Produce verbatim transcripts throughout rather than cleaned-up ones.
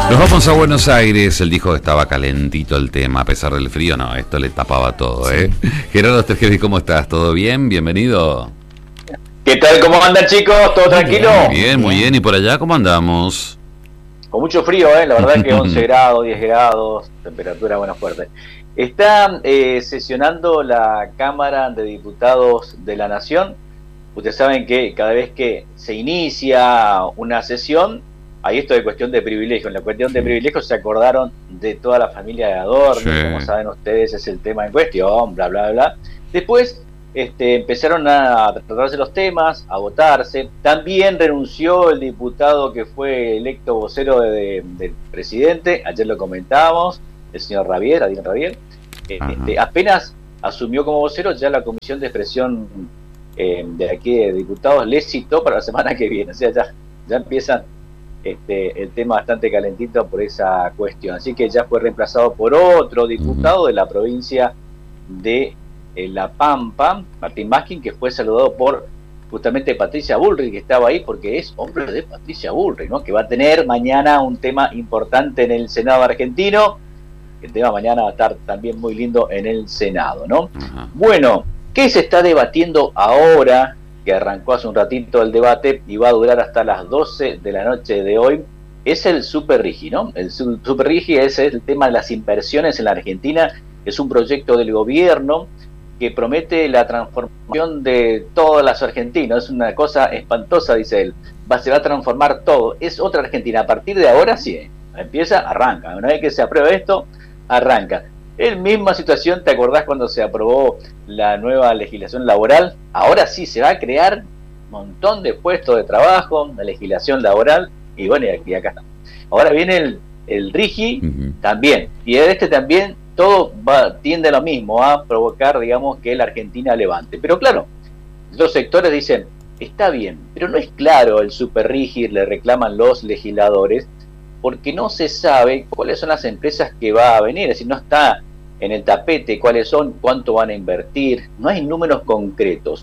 Nos vamos a Buenos Aires. Él dijo que estaba calentito el tema, a pesar del frío. No, esto le tapaba todo, ¿eh? Sí. Gerardo Stergevi, ¿cómo estás? ¿Todo bien? Bienvenido. ¿Qué tal? ¿Cómo andan, chicos? ¿Todo tranquilo? Muy bien, muy bien. ¿Y por allá cómo andamos? Con mucho frío, ¿eh? La verdad que once grados, diez grados, temperatura buena fuerte. Está eh, sesionando la Cámara de Diputados de la Nación. Ustedes saben que cada vez que se inicia una sesión, hay esto de cuestión de privilegio. En la cuestión de privilegios se acordaron de toda la familia de Adorno, sí. Como saben ustedes, es el tema en cuestión, bla, bla, bla. Después este, empezaron a tratarse los temas, a votarse. También renunció el diputado que fue electo vocero de, de, del presidente, ayer lo comentábamos, el señor Ravier, Adrián Ravier. Este, apenas asumió como vocero, ya la Comisión de Expresión eh, de aquí de diputados le citó para la semana que viene. O sea, ya, ya empiezan Este, el tema bastante calentito por esa cuestión, así que ya fue reemplazado por otro diputado de la provincia de eh, La Pampa, Martín Maskin, que fue saludado por justamente Patricia Bullrich, que estaba ahí porque es hombre de Patricia Bullrich, ¿no? Que va a tener mañana un tema importante en el Senado argentino. El tema mañana va a estar también muy lindo en el Senado, ¿no? Uh-huh. Bueno, ¿qué se está debatiendo ahora? Que arrancó hace un ratito el debate y va a durar hasta las doce de la noche de hoy, es el Superrigi, ¿no? El Superrigi es el tema de las inversiones en la Argentina, es un proyecto del gobierno que promete la transformación de todos los argentinos, es una cosa espantosa, dice él, va, se va a transformar todo, es otra Argentina, a partir de ahora sí, empieza, arranca, una vez que se aprueba esto, arranca. Es la misma situación, ¿te acordás cuando se aprobó la nueva legislación laboral? Ahora sí se va a crear un montón de puestos de trabajo, la legislación laboral, y bueno, y acá está. Ahora viene el, el RIGI, uh-huh. También, y de este también todo va, tiende a lo mismo, a provocar, digamos, que la Argentina levante. Pero claro, los sectores dicen, está bien, pero no es claro el Superrigi, le reclaman los legisladores, porque no se sabe cuáles son las empresas que va a venir, es decir, no está en el tapete cuáles son, cuánto van a invertir, no hay números concretos.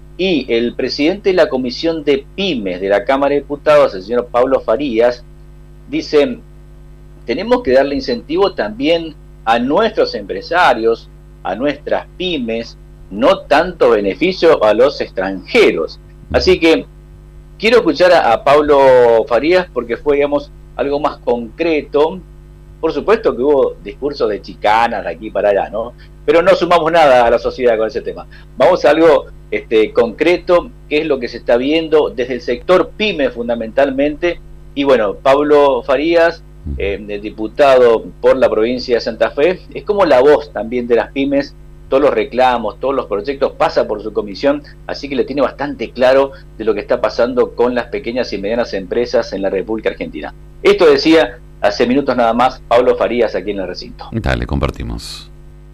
Y el presidente de la Comisión de Pymes de la Cámara de Diputados, el señor Pablo Farías, dice, tenemos que darle incentivo también a nuestros empresarios, a nuestras pymes, no tanto beneficio a los extranjeros. Así que quiero escuchar a, a Pablo Farías porque fue, digamos, algo más concreto. Por supuesto que hubo discursos de chicanas de aquí para allá, ¿no? Pero no sumamos nada a la sociedad con ese tema. Vamos a algo este, concreto, que es lo que se está viendo desde el sector PYME fundamentalmente. Y bueno, Pablo Farías, eh, diputado por la provincia de Santa Fe, es como la voz también de las pymes. Todos los reclamos, todos los proyectos pasa por su comisión, así que le tiene bastante claro de lo que está pasando con las pequeñas y medianas empresas en la República Argentina. Esto decía hace minutos nada más Pablo Farías aquí en el recinto. Dale, compartimos.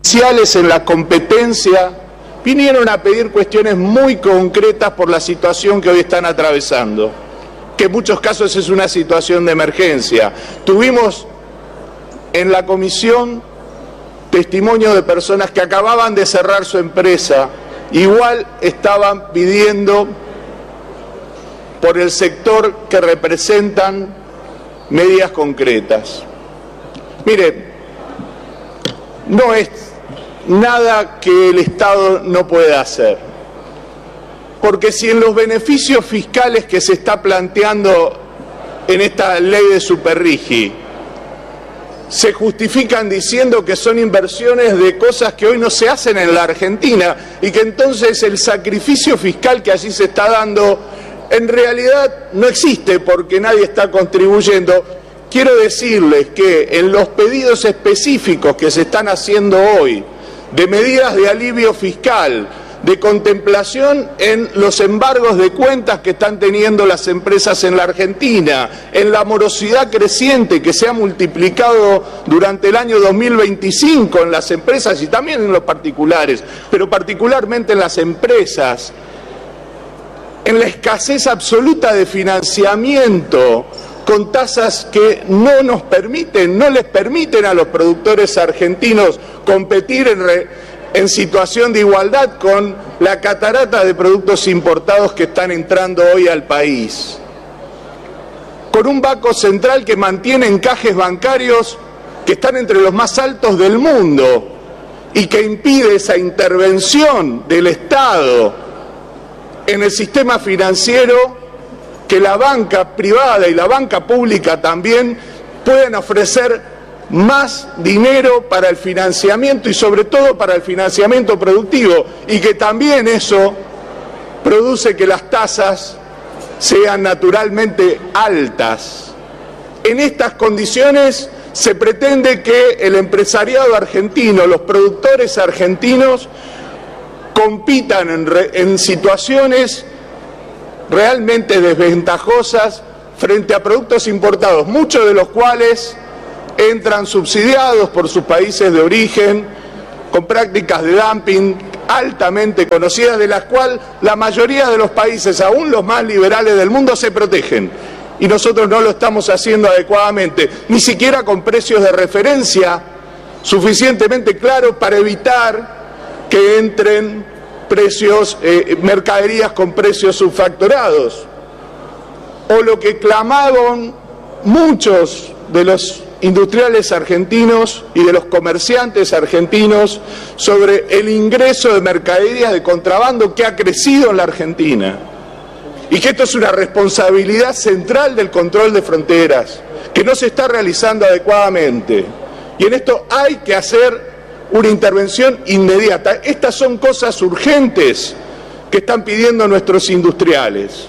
En la competencia vinieron a pedir cuestiones muy concretas por la situación que hoy están atravesando, que en muchos casos es una situación de emergencia. Tuvimos en la comisión testimonio de personas que acababan de cerrar su empresa, igual estaban pidiendo por el sector que representan medidas concretas. Mire, no es nada que el Estado no pueda hacer, porque si en los beneficios fiscales que se está planteando en esta ley de Superrigi se justifican diciendo que son inversiones de cosas que hoy no se hacen en la Argentina y que entonces el sacrificio fiscal que allí se está dando en realidad no existe porque nadie está contribuyendo. Quiero decirles que en los pedidos específicos que se están haciendo hoy de medidas de alivio fiscal, de contemplación en los embargos de cuentas que están teniendo las empresas en la Argentina, en la morosidad creciente que se ha multiplicado durante el año dos mil veinticinco en las empresas y también en los particulares, pero particularmente en las empresas, en la escasez absoluta de financiamiento, con tasas que no nos permiten, no les permiten a los productores argentinos competir en, re, en situación de igualdad con la catarata de productos importados que están entrando hoy al país. con un banco central que mantiene encajes bancarios que están entre los más altos del mundo y que impide esa intervención del Estado en el sistema financiero, que la banca privada y la banca pública también puedan ofrecer más dinero para el financiamiento y sobre todo para el financiamiento productivo, y que también eso produce que las tasas sean naturalmente altas. En estas condiciones se pretende que el empresariado argentino, los productores argentinos, compitan en, re, en situaciones realmente desventajosas frente a productos importados, muchos de los cuales entran subsidiados por sus países de origen, con prácticas de dumping altamente conocidas, de las cuales la mayoría de los países, aún los más liberales del mundo, se protegen. Y nosotros no lo estamos haciendo adecuadamente, ni siquiera con precios de referencia suficientemente claros para evitar que entren precios, eh, mercaderías con precios subfactorados. O lo que clamaban muchos de los industriales argentinos y de los comerciantes argentinos sobre el ingreso de mercaderías de contrabando que ha crecido en la Argentina, y que esto es una responsabilidad central del control de fronteras, que no se está realizando adecuadamente, y en esto hay que hacer una intervención inmediata. Estas son cosas urgentes que están pidiendo nuestros industriales.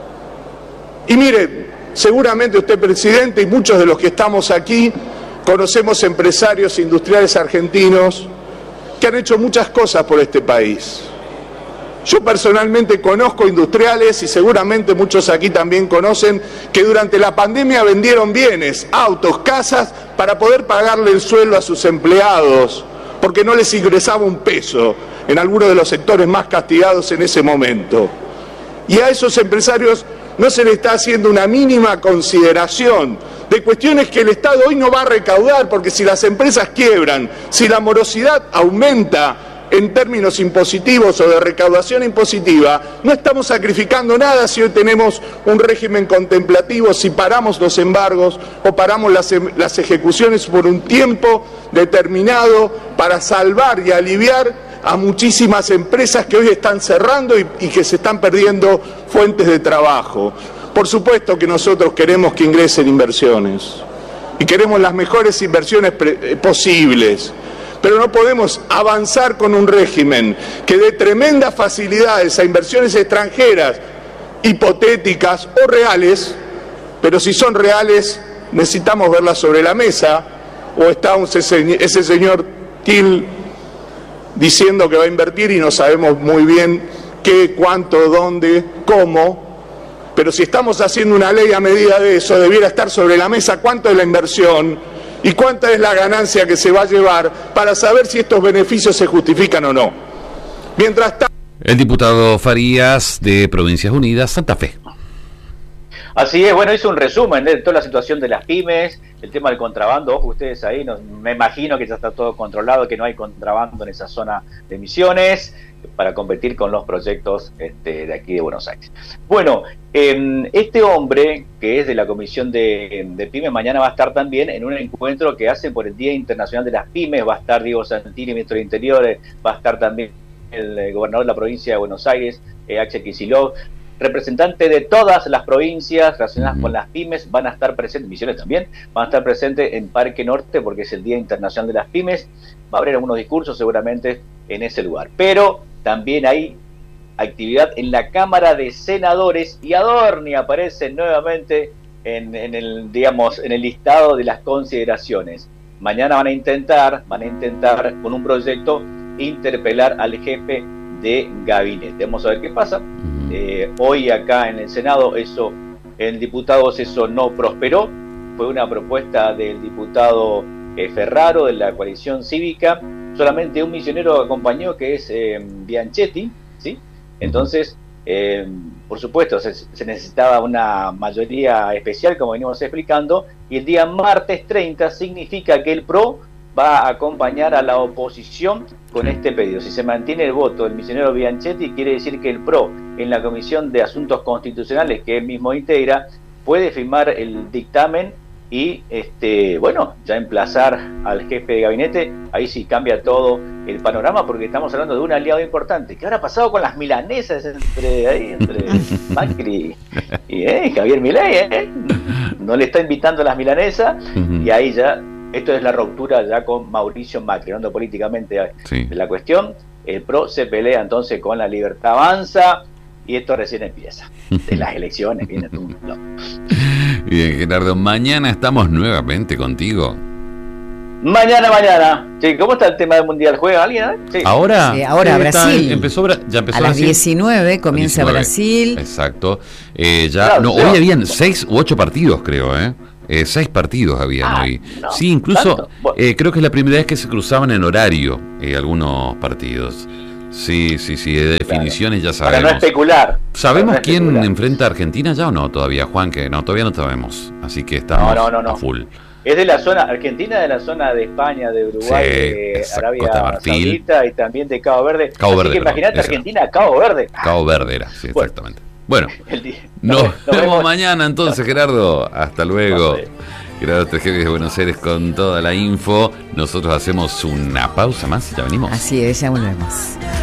Y mire, seguramente usted, presidente, y muchos de los que estamos aquí, conocemos empresarios industriales argentinos que han hecho muchas cosas por este país. Yo personalmente conozco industriales, y seguramente muchos aquí también conocen, que durante la pandemia vendieron bienes, autos, casas, para poder pagarle el sueldo a sus empleados, porque no les ingresaba un peso en algunos de los sectores más castigados en ese momento. Y a esos empresarios no se les está haciendo una mínima consideración de cuestiones que el Estado hoy no va a recaudar, porque si las empresas quiebran, si la morosidad aumenta en términos impositivos o de recaudación impositiva, no estamos sacrificando nada si hoy tenemos un régimen contemplativo, si paramos los embargos o paramos las, las ejecuciones por un tiempo determinado para salvar y aliviar a muchísimas empresas que hoy están cerrando y, y que se están perdiendo fuentes de trabajo. Por supuesto que nosotros queremos que ingresen inversiones y queremos las mejores inversiones posibles, pero no podemos avanzar con un régimen que dé tremendas facilidades a inversiones extranjeras, hipotéticas o reales, pero si son reales necesitamos verlas sobre la mesa, o está un, ese señor Till diciendo que va a invertir y no sabemos muy bien qué, cuánto, dónde, cómo. Pero si estamos haciendo una ley a medida de eso, debiera estar sobre la mesa cuánto es la inversión y cuánta es la ganancia que se va a llevar, para saber si estos beneficios se justifican o no. Mientras tanto... El diputado Farías, de Provincias Unidas, Santa Fe. Así es, bueno, hizo un resumen de toda la situación de las pymes, el tema del contrabando. Ojo, ustedes ahí, no, me imagino que ya está todo controlado, que no hay contrabando en esa zona de Misiones, para competir con los proyectos este, de aquí de Buenos Aires. Bueno, eh, este hombre, que es de la Comisión de, de Pymes, mañana va a estar también en un encuentro que hacen por el Día Internacional de las Pymes. Va a estar Diego Santini, ministro de Interior, va a estar también el, el gobernador de la provincia de Buenos Aires, eh, Axel Kicillof. Representantes de todas las provincias relacionadas con las pymes van a estar presentes, Misiones también, van a estar presentes en Parque Norte porque es el Día Internacional de las Pymes. Va a haber algunos discursos seguramente en ese lugar, pero también hay actividad en la Cámara de Senadores y Adorni aparece nuevamente en, en el, digamos, en el listado de las consideraciones. Mañana van a intentar, van a intentar con un proyecto interpelar al jefe de gabinete. Vamos a ver qué pasa. Eh, hoy acá en el Senado eso, en diputados eso no prosperó. Fue una propuesta del diputado eh, Ferraro de la coalición cívica. Solamente un misionero acompañó, que es eh, Bianchetti, ¿sí? Entonces, eh, por supuesto, se, se necesitaba una mayoría especial, como venimos explicando, y el día martes treinta significa que el P R O va a acompañar a la oposición con este pedido. Si se mantiene el voto del misionero Bianchetti, quiere decir que el P R O en la Comisión de Asuntos Constitucionales, que él mismo integra, puede firmar el dictamen y, este, bueno, ya emplazar al jefe de gabinete. Ahí sí cambia todo el panorama, porque estamos hablando de un aliado importante. ¿Qué habrá pasado con las milanesas entre, ahí, entre Macri y eh, Javier Milei? Eh? No le está invitando a las milanesas, uh-huh. Y ahí ya, esto es la ruptura ya con Mauricio Macri, hablando políticamente sí. de la cuestión. El P R O se pelea entonces con la Libertad Avanza, y esto recién empieza. De las elecciones viene un... No. Bien, Gerardo, mañana estamos nuevamente contigo. Mañana, mañana. Sí, ¿cómo está el tema del Mundial? ¿Juega alguien? Sí. Ahora, sí, ahora Brasil. Está, empezó, ya empezó a las diecinueve comienza diecinueve. Brasil. Exacto. Eh, ya, claro, no, hoy habían seis u ocho partidos, creo, ¿eh? Eh, seis partidos habían ah, hoy. No, sí, incluso bueno. eh, creo que es la primera vez que se cruzaban en horario eh, algunos partidos. Sí, sí, sí, de definiciones claro. ya sabemos. Para no especular. ¿Sabemos no quién especular. enfrenta a Argentina ya o no todavía, Juan? Que no, todavía no sabemos. Así que estamos no, no, no, no. a full. Es de la zona, Argentina de la zona de España, de Uruguay, sí, de exacto, Arabia Saudita y también de Cabo Verde. Cabo Así Verde, que imagínate Argentina, Cabo Verde. Cabo Verde era, sí, bueno, exactamente. Bueno, día, nos, nos, nos vemos vemos mañana entonces, Gerardo. Hasta luego. Gerardo Tejeda de Buenos Aires con toda la info. Nosotros hacemos una pausa más y ya venimos. Así es, ya volvemos.